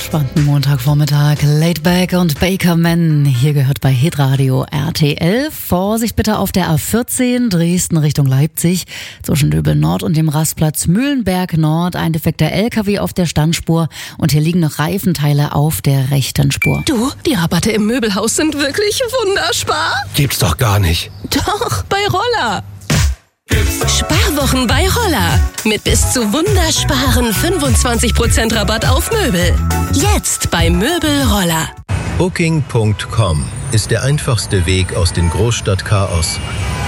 entspannten Montagvormittag. Laidback und Bakerman. Hier gehört bei Hitradio RTL. Vorsicht bitte auf der A14 Dresden Richtung Leipzig. Zwischen Döbel Nord und dem Rastplatz Mühlenberg Nord. Ein defekter LKW auf der Standspur. Und hier liegen noch Reifenteile auf der rechten Spur. Du, die Rabatte im Möbelhaus sind wirklich wunderspar. Gibt's doch gar nicht. Doch, bei Roller. Sparwochen bei Roller. Mit bis zu wundersparen 25% Rabatt auf Möbel. Jetzt bei Möbel Roller. Booking.com ist der einfachste Weg aus dem Großstadtchaos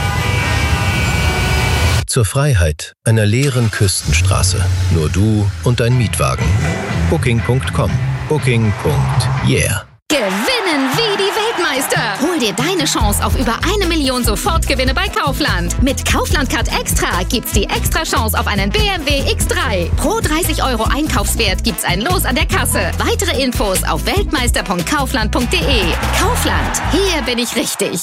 zur Freiheit einer leeren Küstenstraße. Nur du und dein Mietwagen. Booking.com. Booking.yeah. Gewinnen wie die Weltmeister. Hol dir deine Chance auf über 1 Million Sofortgewinne bei Kaufland. Mit Kaufland Card Extra gibt's die extra Chance auf einen BMW X3. Pro 30 € Einkaufswert gibt's ein Los an der Kasse. Weitere Infos auf weltmeister.kaufland.de. Kaufland, hier bin ich richtig.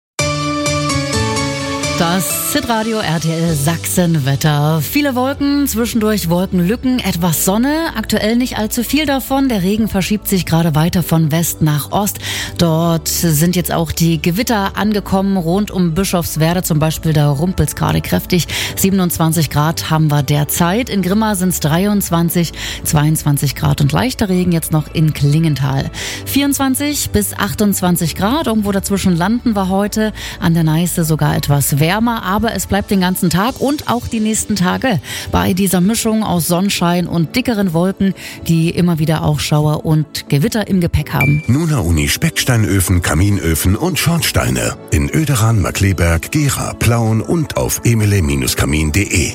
Das Hitradio RTL Sachsenwetter. Viele Wolken, zwischendurch Wolkenlücken, etwas Sonne. Aktuell nicht allzu viel davon. Der Regen verschiebt sich gerade weiter von West nach Ost. Dort sind jetzt auch die Gewitter angekommen. Rund um Bischofswerda zum Beispiel, da rumpelt's gerade kräftig. 27 Grad haben wir derzeit. In Grimma sind's 23, 22 Grad und leichter Regen jetzt noch in Klingenthal. 24 bis 28 Grad. Irgendwo dazwischen landen wir heute. An der Neiße sogar etwas wärmer, aber es bleibt den ganzen Tag und auch die nächsten Tage bei dieser Mischung aus Sonnenschein und dickeren Wolken, die immer wieder auch Schauer und Gewitter im Gepäck haben. Nuna Uni Specksteinöfen, Kaminöfen und Schornsteine in Oederan, Markleberg, Gera, Plauen und auf emele-kamin.de.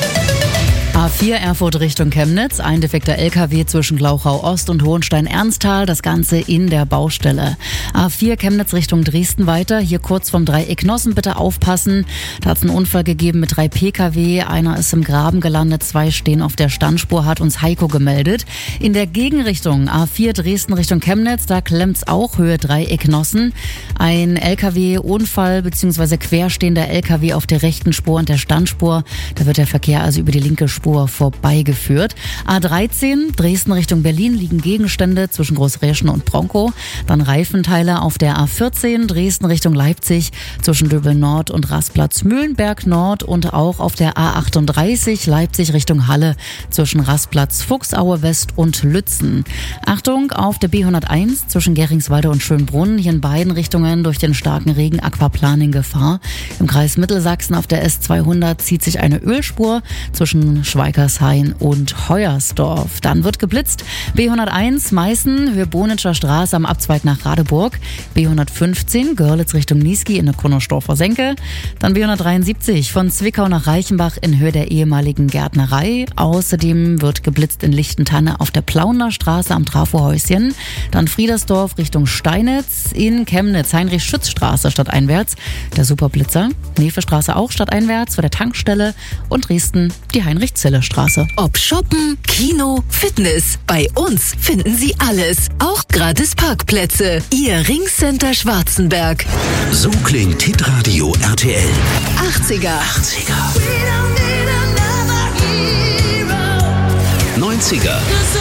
A4 Erfurt Richtung Chemnitz, ein defekter LKW zwischen Glauchau Ost und Hohenstein-Ernsthal, das Ganze in der Baustelle. A4 Chemnitz Richtung Dresden weiter, hier kurz vom Dreieck Nossen bitte aufpassen. Da hat es einen Unfall gegeben mit 3 Pkw, einer ist im Graben gelandet, 2 stehen auf der Standspur, hat uns Heiko gemeldet. In der Gegenrichtung A4 Dresden Richtung Chemnitz, da klemmt's auch, Höhe Dreieck Nossen. Ein LKW-Unfall bzw. querstehender LKW auf der rechten Spur und der Standspur, da wird der Verkehr also über die linke Spur vorbeigeführt. A13, Dresden Richtung Berlin, liegen Gegenstände zwischen Großräschen und Bronco. Dann Reifenteile auf der A14, Dresden Richtung Leipzig, zwischen Döbel Nord und Rastplatz Mühlenberg Nord und auch auf der A38, Leipzig Richtung Halle, zwischen Rastplatz Fuchsaue West und Lützen. Achtung, auf der B101 zwischen Geringswalde und Schönbrunn, hier in beiden Richtungen durch den starken Regen Aquaplaning Gefahr. Im Kreis Mittelsachsen auf der S200 zieht sich eine Ölspur zwischen Schweikershain und Heuersdorf. Dann wird geblitzt. B101 Meißen, Höhe Bonitscher Straße am Abzweig nach Radeburg. B115 Görlitz Richtung Niesky in der Kunnersdorfer Senke. Dann B173 von Zwickau nach Reichenbach in Höhe der ehemaligen Gärtnerei. Außerdem wird geblitzt in Lichtentanne auf der Plauner Straße am Trafohäuschen. Dann Friedersdorf Richtung Steinitz, in Chemnitz Heinrich-Schütz-Straße stadteinwärts. Der Superblitzer. Nevestraße auch stadteinwärts vor der Tankstelle. Und Dresden die Heinrich-Zille-Straße. Ob Shoppen, Kino, Fitness. Bei uns finden Sie alles. Auch gratis Parkplätze. Ihr Ringcenter Schwarzenberg. So klingt Hitradio RTL. 80er. 90er.